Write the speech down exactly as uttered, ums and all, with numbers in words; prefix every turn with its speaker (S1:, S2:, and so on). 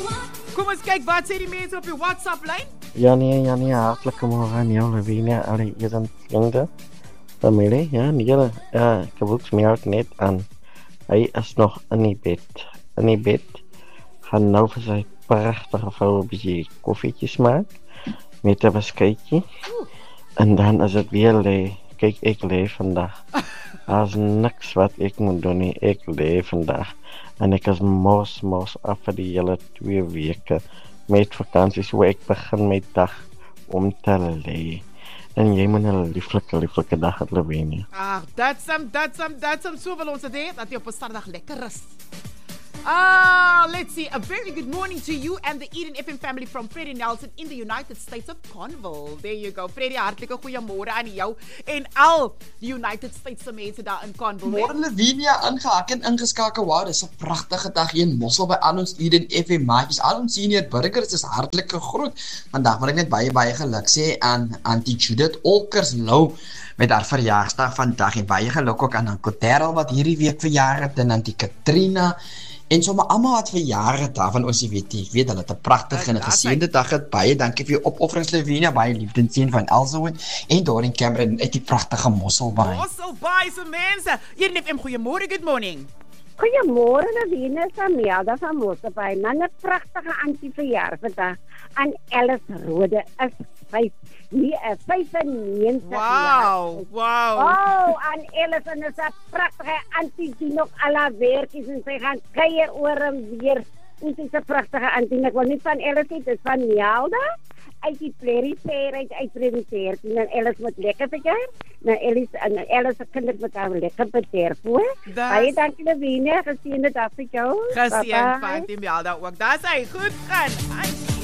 S1: Kom ons kyk wat sê die mense op die WhatsApp-lyn.
S2: Ja nee, ja nee, hartelijk morgen aan jou, Lavinia, alle hier aan vrienden, familie, ja, nee, ja, ik heb merk net aan, hij is nog in die bed, in die bed, gaan nou vir sy prachtige vrou een beetje koffietjes maken, met een beskuitje, en dan is het weer lee, kijk, ik leef vandaag, er is niks wat ik moet doen, nie. Ik leef vandaag, en ik is mos, mos af vir die hele twee weken, met vakanties, hoe ek begin my dag om te lê. En jy moet 'n lieflike, lieflike dag hê, Lavinia.
S1: Ag, that's some, that's some, that's some. So wil ons dit hê, dat jy op 'n Saterdag lekker rus. Ah, let's see. A very good morning to you and the Eden F M family from Freddie Nelson in the United States of Cornwall. There you go. Freddie, hartlike goeiemôre aan jou en al die United States se mense daar in Cornwall.
S3: Môre Lavinia aangehak en ingeskakel. Wow, dis 'n pragtige dag hier in Mossel by al ons Eden F M maatjies. Al ons senior burgers is hartlike groet. Vandag wil ek net baie baie geluk sê aan Auntie Judith Olkerslow met haar verjaarsdag vandag en baie geluk ook aan Uncle Terrell wat hierdie week verjaar het en Auntie Katrina. En sommer almal wat verjaar het daarvan ons weet, ek weet hulle het 'n pragtige en 'n geseënde dag het. Baie dankie vir jou opofferings Lavinia, baie liefde en seën van Elsoen en Dorien Cameron uit die pragtige Mosselbaai.
S1: Mosselbaai se mense. Hier net 'n goeiemôre, good morning.
S4: Goeiemôre Lavinia, Samelda van Mosselbaai. Man 'n pragtige antie verjaar vandag aan Alice Rode is vyf. Nee, vyfennegentig jaar.
S1: Wow, wow.
S4: Oh, aan Alice en is 'n pragtige antie die nog al haar werkies en sy gaan kuier oor en weer. Dit is 'n pragtige antie. Ek wil nie van Alice nie, dit is van Melda. Uit die Prairie Fair uit uitpresenteer. En Alice moet lekker verjaar. Nou Alice en Alice se kinders moet haar lekker beter voor. Baie dankie Lavinia, geseënde dag vir jou.
S1: Geseënd van die Melda ook. Daar's hy, goed gaan. Ai.